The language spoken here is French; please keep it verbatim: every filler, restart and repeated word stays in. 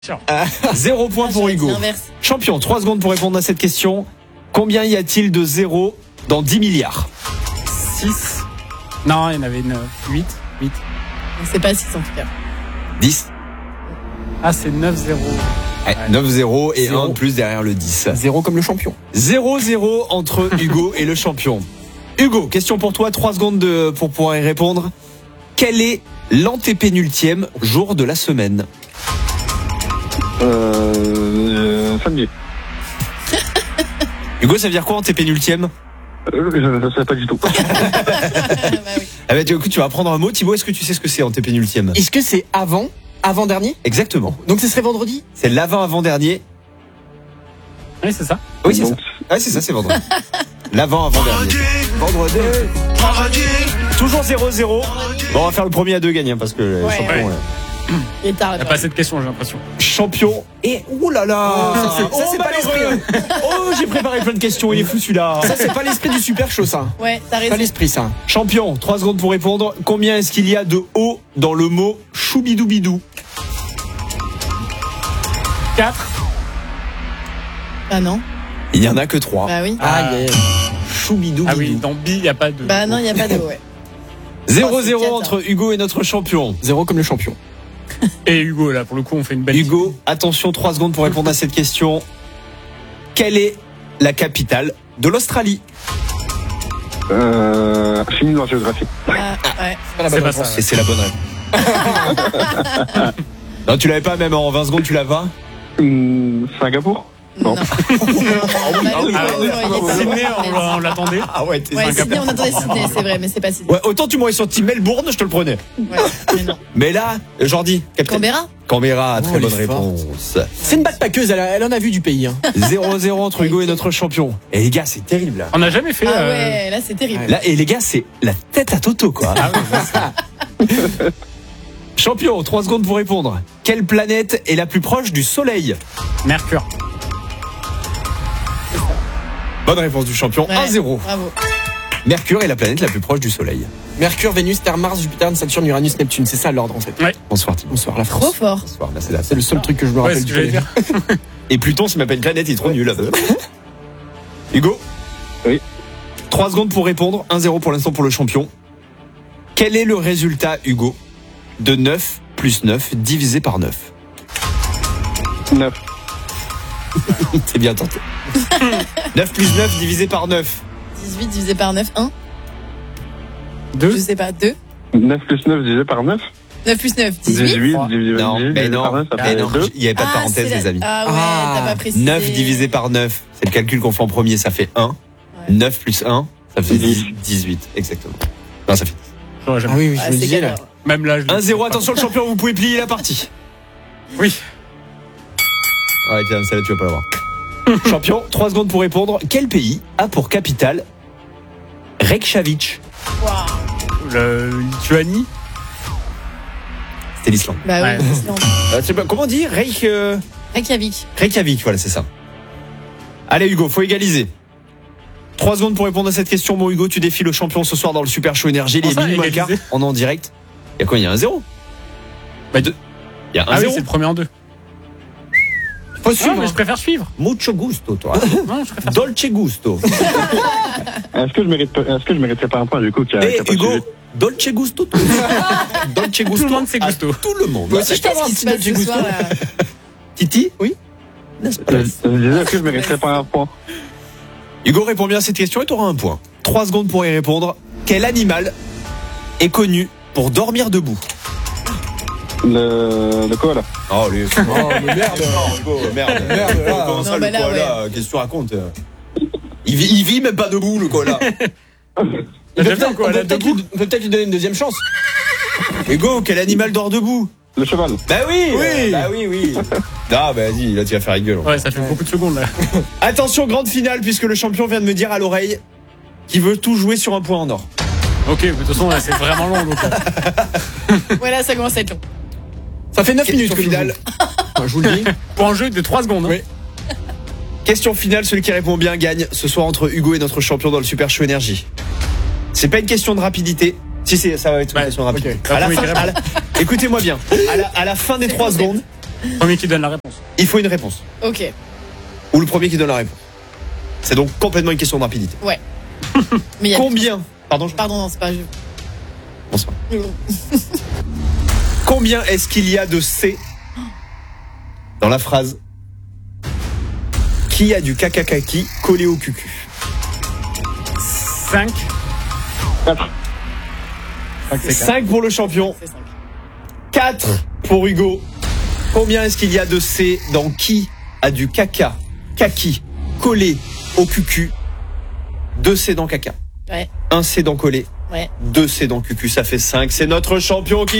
Euh, zéro point Ah, pour j'aurais Hugo. dit l'inverse. Champion, trois secondes pour répondre à cette question. Combien y a-t-il de zéros dans dix milliards? six. Non, il y en avait neuf. huit. huit. C'est pas six en tout cas. dix. Ah, c'est neuf zéro. Ouais, neuf zéro et Zéro. un de plus derrière le dix. Zéro comme le champion. zéro zéro entre Hugo et le champion. Hugo, question pour toi, trois secondes de, pour pouvoir y répondre. Quel est l'antépénultième jour de la semaine? Euh, samedi. Hugo, ça veut dire quoi antépénultième? Euh, je ne sais pas du tout. bah oui. Ah bah, tu, écoute, tu vas apprendre un mot. Thibaut, est-ce que tu sais ce que c'est antépénultième? Est-ce que c'est avant Avant-dernier Exactement. Donc ce serait vendredi. C'est l'avant-avant-dernier. Oui, c'est ça. Oui, c'est ça. Donc, Ouais, c'est ça, c'est vendredi. L'avant-avant-dernier. Vendredi. Toujours zéro zéro. Bon, on va faire le premier à deux gagnants parce que le Ouais, champion, ouais. euh, Il est tard. Il n'y a pas assez de questions, j'ai l'impression. champion. Et oh là là. Ça, c'est- ça, c'est pas malheureux. Oh, j'ai préparé plein de questions. Il est fou celui-là. Ça c'est pas l'esprit du super show ça. Ouais, t'as Pas raison. l'esprit ça. Champion, trois secondes pour répondre. Combien est-ce qu'il y a de O dans le mot choubidoubidou? quatre. Bah non. Il n'y en a que trois. Bah oui. Ah, yeah. Choubidoubidou. Ah oui, dans B, il n'y a pas de. Bah non, il y a pas de ouais. zéro zéro Oh, c'est entre Hugo et notre champion. Zéro comme le champion. Et Hugo, là, pour le coup, on fait une belle. Hugo, attention, trois secondes pour répondre à cette question. Quelle est la capitale de l'Australie? euh, fini dans la géographie. Ah, ouais. Pas la C'est bonne pas réponse. ça. Et c'est la bonne réponse. Non, tu l'avais pas même en vingt secondes, tu l'as pas? Hum, Singapour. Non. Non. Non, non, Ah oui, non, ah oui, non, il est Sydney, pas- on, on l'attendait. Ah ouais, t'es Ouais, Singapour. Sydney, on attendait Sydney, c'est vrai, mais c'est pas Sydney. Ouais, autant tu m'aurais sorti Melbourne, je te le prenais. Ouais, mais non. Mais là, Jordi, capitaine. Canberra. Canberra, très Oh, elle bonne est forte. réponse. C'est une backpackeuse, elle, a- elle en a vu du pays. Hein. zéro zéro entre Hugo et notre champion. Et les gars, c'est terrible là. On n'a jamais fait. Ah euh, ouais, là c'est terrible. Là, et les gars, c'est la tête à Toto, quoi. Ah oui, Champion, trois secondes pour répondre. Quelle planète est la plus proche du Soleil? Mercure. Bonne réponse du champion, Ouais, un zéro. Bravo. Mercure est la planète la plus proche du Soleil. Mercure, Vénus, Terre, Mars, Jupiter, Saturne, Uranus, Neptune. C'est ça l'ordre en fait. Bonsoir Thibaut. Bonsoir la Trop France. fort. Bonsoir, là c'est la C'est le seul truc que je me Ouais, rappelle c'est ce du que j'allais pays. dire. Et Pluton, c'est même pas une planète, il est trop nul. Hugo? Oui. trois secondes pour répondre, un zéro pour l'instant pour le champion. Quel est le résultat, Hugo, de neuf plus neuf divisé par neuf? neuf. C'est bien tenté. neuf plus neuf divisé par neuf. dix-huit divisé par neuf, un. Je Deux. sais pas, deux. neuf plus neuf divisé par neuf. neuf plus neuf, dix-huit. dix-huit Trois. divisé Non, divisé mais par non, neuf, ça mais fait non, deux. il n'y avait pas de Ah, parenthèse, c'est la- les amis. Ah ouais, Ah. t'as pas précisé. neuf divisé par neuf, c'est le calcul qu'on fait en premier, ça fait un. Ouais. neuf plus un, ça fait dix. dix-huit, exactement. Non, ça fait J'aurais Ah jamais- oui, oui, Ah, je me c'est disais là. galère. Même là, je l'ai- un zéro, attention le champion, vous pouvez plier la partie. Oui. Ouais, tiens, celle-là, tu vas pas l'avoir. Champion, trois secondes pour répondre. Quel pays a pour capitale Reykjavik? Waouh. Le Lituanie. C'était l'Islande. Bah Ouais. oui, Islande. Euh, je sais pas, comment on dit Reykj... euh, Reykjavik. Reykjavik, voilà, c'est ça. Allez Hugo, faut égaliser. Trois secondes pour répondre à cette question. Mon Hugo, tu défies le champion ce soir dans le Super Show Énergie. Il Comment est ça, minuit moins le quart. égaliser On est en direct. Il y a quoi? Il y a un zéro. Bah, deux. Il y a un Ah oui, zéro. c'est le premier en deux. Faut Ah, suivre. mais hein. je préfère suivre. Mucho gusto, toi. Non, je préfère. Dolce gusto. Est-ce que je mérite, est-ce que je mériterais pas un point du coup qui a, Et qui a pas Hugo, suivi Dolce gusto. tout. Dolce gusto. Tout le monde sait à gusto. Tout le monde. Moi aussi, je peux avoir un Qu'est-ce qui petit se passe Dolce ce Gusto. soir, là? Titi? Oui. Je je disais, est-ce que je mériterais pas un point? Hugo répond bien à cette question et tu auras un point. Trois secondes pour y répondre. Quel animal est connu pour dormir debout? Le, le koala. Oh, lui. Oh, mais merde. Hugo, merde. Merde, là. Comment ça, Non, le bah là, koala? Qu'est-ce que tu racontes? il vit, il vit même pas debout, le koala. T'as On déjà vu un peut koala peut-être debout lui, on peut peut-être lui donner une deuxième chance. Hugo, quel animal dort debout? Le cheval. Bah oui, Oui. Bah oui, oui. Ah, bah vas-y, là tu vas faire la gueule. Ouais, ça fait beaucoup de secondes là. Attention, grande finale, puisque le champion vient de me dire à l'oreille qu'il veut tout jouer sur un point en or. Ok, mais de toute façon, là, c'est vraiment long. Donc, Ouais, là ça commence à être long. Ça fait neuf minutes Question que finale. Enfin, je vous le dis. pour un jeu de trois secondes. Hein. Oui. Question finale, celui qui répond bien gagne ce soir entre Hugo et notre champion dans le Super Show Énergie. C'est pas une question de rapidité. Si, c'est, ça va être une Ouais, question rapide. ok. À la Oui, fin- carrément. à la- écoutez-moi bien. À la, à la fin des trois secondes, Premier qui donne la réponse. Il faut une réponse. Ok. Ou le premier qui donne la réponse. C'est donc complètement une question de rapidité. Ouais. Mais il y a Combien Pardon, je... Pardon, non, c'est pas. Bonsoir. Combien est-ce qu'il y a de C dans la phrase qui a du kakakaki collé au cucu? cinq. quatre. cinq pour le champion, C'est cinq. quatre pour Hugo. Combien est-ce qu'il y a de C dans qui a du caca, kaki collé au cucu? deux C dans caca. Ouais. un C dans collé. Ouais. deux C dans cucu, ça fait cinq. C'est notre champion qui